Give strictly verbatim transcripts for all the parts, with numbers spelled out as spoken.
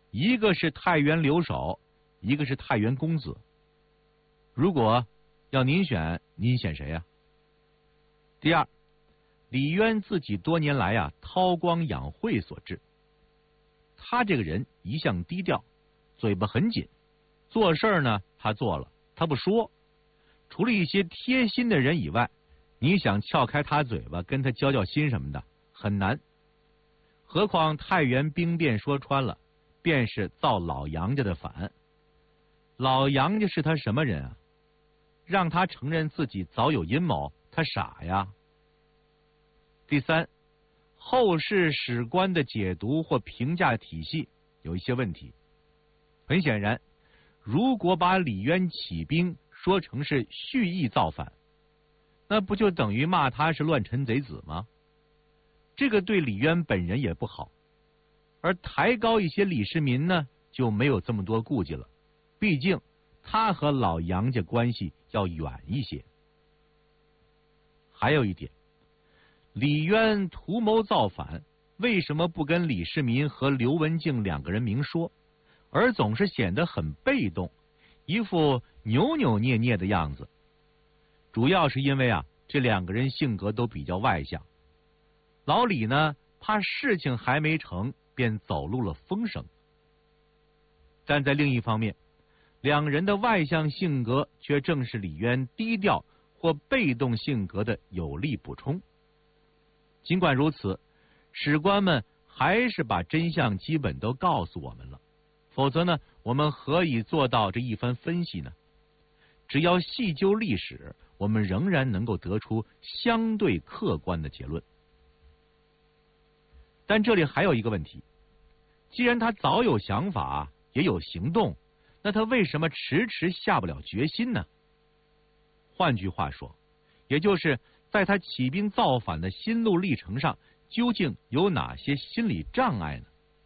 一个是太原留守，一个是太原公子。如果要您选，您选谁呀？第二，李渊自己多年来啊韬光养晦所致。他这个人一向低调，嘴巴很紧，做事儿呢他做了，他不说。除了一些贴心的人以外，你想撬开他嘴巴跟他交交心什么的很难。何况太原兵变说穿了，便是造老杨家的反。老杨家是他什么人啊？让他承认自己早有阴谋，他傻呀。第三，后世史官的解读或评价体系有一些问题。很显然，如果把李渊起兵说成是蓄意造反，那不就等于骂他是乱臣贼子吗？这个对李渊本人也不好。而抬高一些李世民呢，就没有这么多顾忌了，毕竟他和老杨家关系要远一些。还有一点，李渊图谋造反，为什么不跟李世民和刘文静两个人明说，而总是显得很被动，一副扭扭捏捏的样子？主要是因为啊，这两个人性格都比较外向。老李呢，怕事情还没成，便走漏了风声。但在另一方面，两人的外向性格却正是李渊低调或被动性格的有力补充。尽管如此，史官们还是把真相基本都告诉我们了，否则呢，我们何以做到这一番分析呢？只要细究历史，我们仍然能够得出相对客观的结论。但这里还有一个问题，既然他早有想法，也有行动，那他为什么迟迟下不了决心呢？换句话说，也就是在他起兵造反的心路历程上，究竟有哪些心理障碍呢？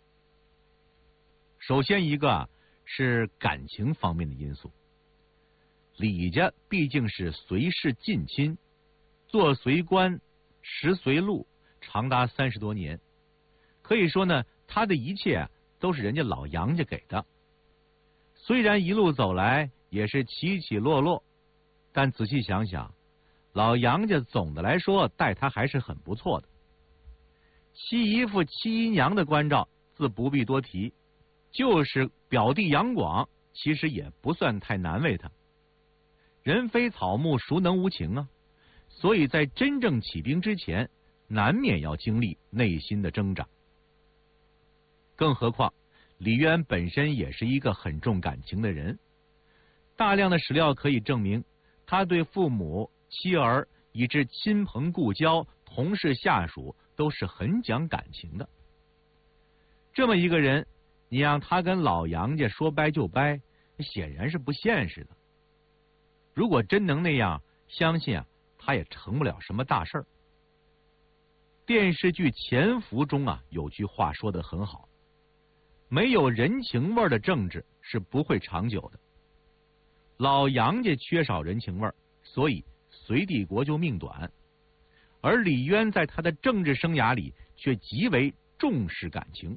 首先一个啊，是感情方面的因素。李家毕竟是随氏近亲，做随官、识随禄，长达三十多年。可以说呢，他的一切啊，都是人家老杨家给的。虽然一路走来也是起起落落，但仔细想想，老杨家总的来说待他还是很不错的。七姨父、七姨娘的关照自不必多提，就是表弟杨广，其实也不算太难为他。人非草木，孰能无情啊？所以在真正起兵之前，难免要经历内心的挣扎。更何况李渊本身也是一个很重感情的人，大量的史料可以证明，他对父母、妻儿以至亲朋故交、同事下属都是很讲感情的。这么一个人，你让他跟老杨家说掰就掰，显然是不现实的。如果真能那样，相信啊，他也成不了什么大事儿。电视剧《潜伏》中啊，有句话说得很好，没有人情味的政治是不会长久的。老杨家缺少人情味，所以隋帝国就命短。而李渊在他的政治生涯里却极为重视感情。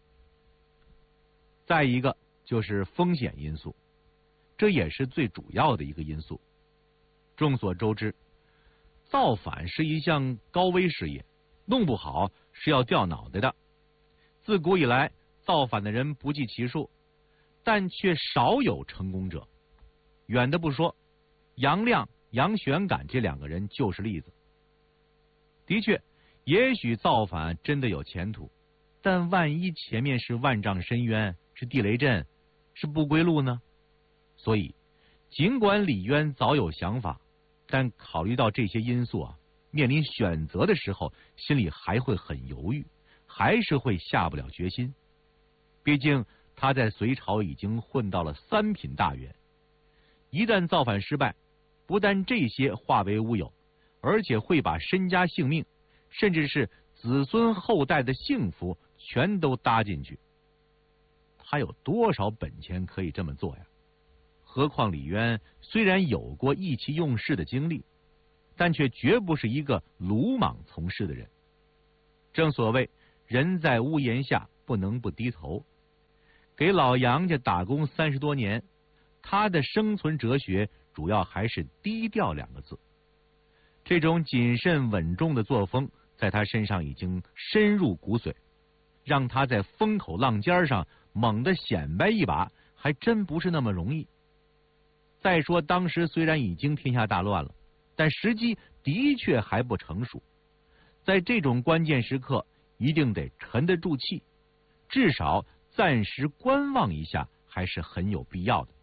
再一个就是风险因素，这也是最主要的一个因素。众所周知，造反是一项高危事业，弄不好是要掉脑袋的。自古以来，造反的人不计其数，但却少有成功者。远的不说，杨亮、杨玄感这两个人就是例子。的确，也许造反真的有前途，但万一前面是万丈深渊，是地雷阵，是不归路呢？所以，尽管李渊早有想法，但考虑到这些因素啊，面临选择的时候，心里还会很犹豫，还是会下不了决心。毕竟他在隋朝已经混到了三品大员，一旦造反失败，不但这些化为乌有，而且会把身家性命，甚至是子孙后代的幸福全都搭进去。他有多少本钱可以这么做呀？何况李渊虽然有过意气用事的经历，但却绝不是一个鲁莽从事的人。正所谓人在屋檐下，不能不低头。 给老杨家打工三十多年，他的生存哲学主要还是低调两个字。这种谨慎稳重的作风，在他身上已经深入骨髓，让他在风口浪尖上猛地显摆一把，还真不是那么容易。再说，当时虽然已经天下大乱了，但时机的确还不成熟。在这种关键时刻，一定得沉得住气，至少暂时观望一下，还是很有必要的。